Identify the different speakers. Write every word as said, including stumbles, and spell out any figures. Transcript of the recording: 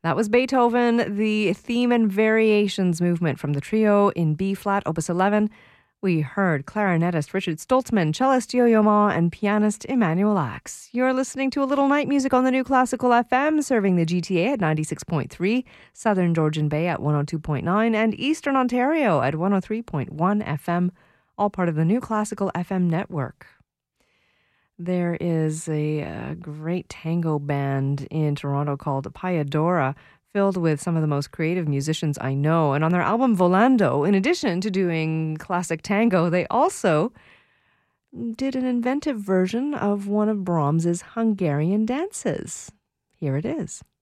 Speaker 1: That was Beethoven, the Theme and Variations movement from the trio in B-flat, opus eleven. We heard clarinetist Richard Stoltzman, cellist Yo-Yo Ma, and pianist Emmanuel Axe. You're listening to a little night music on the New Classical F M, serving the G T A at ninety-six point three, Southern Georgian Bay at one oh two point nine, and Eastern Ontario at one oh three point one F M, all part of the New Classical F M network. There is a, a great tango band in Toronto called Payadora, filled with some of the most creative musicians I know. And on their album Volando, in addition to doing classic tango, they also did an inventive version of one of Brahms's Hungarian dances. Here it is.